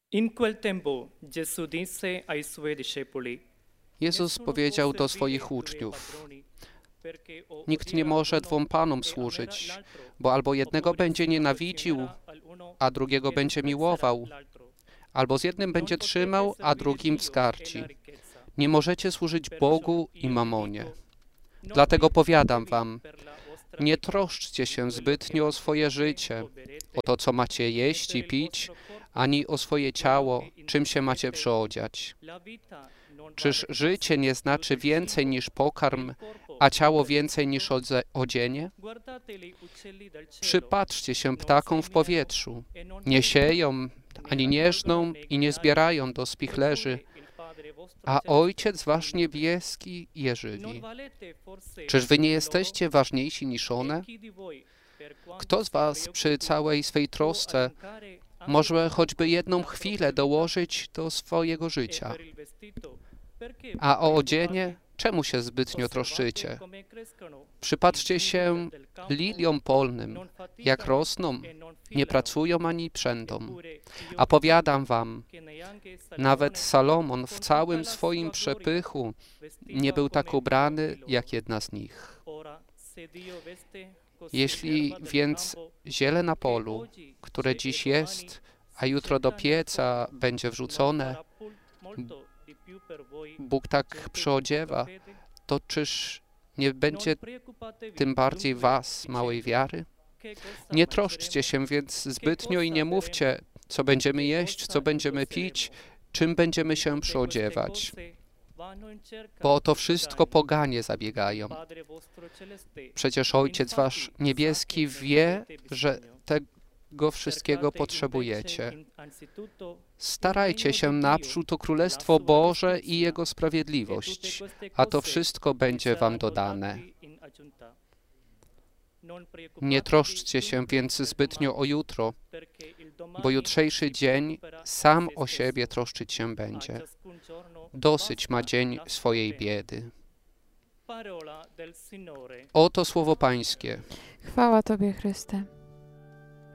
In quel tempo Gesù disse ai suoi discepoli: Jezus powiedział do swoich uczniów: Nikt nie może dwom panom służyć, bo albo jednego będzie nienawidził, a drugiego będzie miłował, albo z jednym będzie trzymał, a drugim wzgardzi. Nie możecie służyć Bogu i mamonie. Dlatego powiadam wam, nie troszczcie się zbytnio o swoje życie, o to, co macie jeść i pić, ani o swoje ciało, czym się macie przyodziać. Czyż życie nie znaczy więcej niż pokarm, a ciało więcej niż odzienie? Przypatrzcie się ptakom w powietrzu. Nie sieją, ani nie żną i nie zbierają do spichlerzy, a Ojciec wasz niebieski je żywi. Czyż wy nie jesteście ważniejsi niż one? Kto z was przy całej swej trosce może choćby jedną chwilę dołożyć do swojego życia? A o odzienie czemu się zbytnio troszczycie? Przypatrzcie się liliom polnym, jak rosną, nie pracują ani przędą. A powiadam wam, nawet Salomon w całym swoim przepychu nie był tak ubrany, jak jedna z nich. Jeśli więc ziele na polu, które dziś jest, a jutro do pieca będzie wrzucone, Bóg tak przyodziewa, to czyż nie będzie tym bardziej was, małej wiary? Nie troszczcie się więc zbytnio i nie mówcie, co będziemy jeść, co będziemy pić, czym będziemy się przyodziewać. Bo o to wszystko poganie zabiegają. Przecież Ojciec wasz niebieski wie, że tego wszystkiego potrzebujecie. Starajcie się naprzód o Królestwo Boże i Jego sprawiedliwość, a to wszystko będzie wam dodane. Nie troszczcie się więc zbytnio o jutro, bo jutrzejszy dzień sam o siebie troszczyć się będzie. Dosyć ma dzień swojej biedy. Oto słowo Pańskie. Chwała Tobie, Chryste.